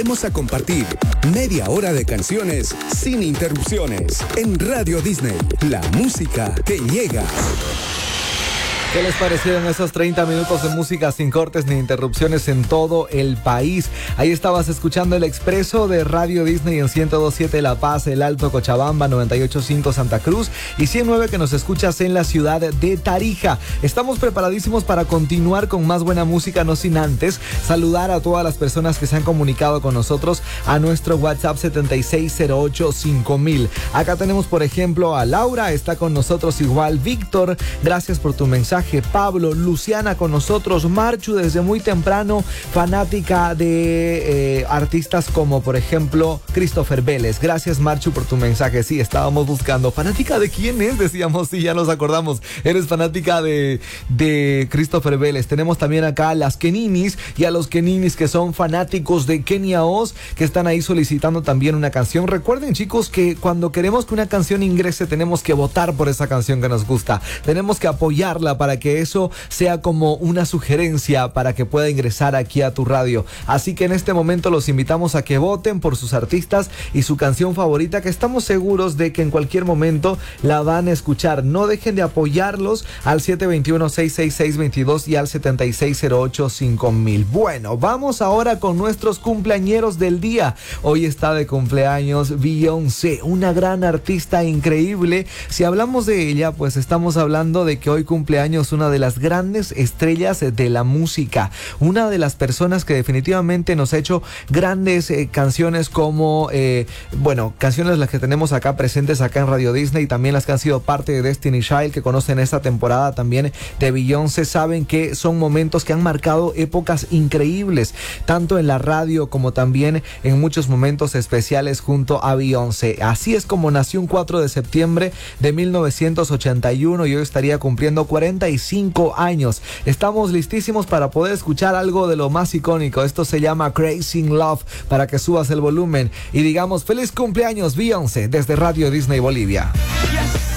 volvemos a compartir media hora de canciones sin interrupciones en Radio Disney, la música que llega. ¿Qué les parecieron esos 30 minutos de música sin cortes ni interrupciones en todo el país? Ahí estabas escuchando El Expreso de Radio Disney en 102.7 La Paz, El Alto Cochabamba, 98.5 Santa Cruz y 109 que nos escuchas en la ciudad de Tarija. Estamos preparadísimos para continuar con más buena música, no sin antes saludar a todas las personas que se han comunicado con nosotros a nuestro WhatsApp 76085000. Acá tenemos, por ejemplo, a Laura, está con nosotros igual. Víctor, gracias por tu mensaje. Pablo, Luciana con nosotros, Marchu desde muy temprano, fanática de artistas como por ejemplo Christopher Vélez. Gracias, Marchu, por tu mensaje. Sí, estábamos buscando. ¿Fanática de quién es? Decíamos, sí, ya nos acordamos. Eres fanática de Christopher Vélez. Tenemos también acá a las Keninis y a los Keninis que son fanáticos de Kenia Oz, que están ahí solicitando también una canción. Recuerden, chicos, que cuando queremos que una canción ingrese tenemos que votar por esa canción que nos gusta. Tenemos que apoyarla para que eso sea como una sugerencia para que pueda ingresar aquí a tu radio. Así que en este momento los invitamos a que voten por sus artistas y su canción favorita, que estamos seguros de que en cualquier momento la van a escuchar. No dejen de apoyarlos al 721-666-22 y al 76085000. Bueno, vamos ahora con nuestros cumpleañeros del día. Hoy está de cumpleaños Beyoncé, una gran artista increíble. Si hablamos de ella, pues estamos hablando de que hoy cumpleaños una de las grandes estrellas de la música, una de las personas que definitivamente nos ha hecho grandes canciones como, canciones las que tenemos acá presentes acá en Radio Disney, y también las que han sido parte de Destiny Child, que conocen esta temporada también de Beyoncé, saben que son momentos que han marcado épocas increíbles, tanto en la radio como también en muchos momentos especiales junto a Beyoncé. Así es como nació un 4 de septiembre de 1981 y hoy estaría cumpliendo 45 años. Estamos listísimos para poder escuchar algo de lo más icónico. Esto se llama Crazy in Love, para que subas el volumen y digamos feliz cumpleaños Beyoncé desde Radio Disney Bolivia. Yes.